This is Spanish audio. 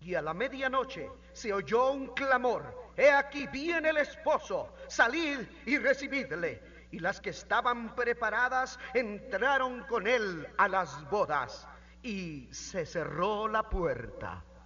Y a la medianoche se oyó un clamor: He aquí viene el esposo, salid y recibidle. Y las que estaban preparadas entraron con él a las bodas, y se cerró la puerta.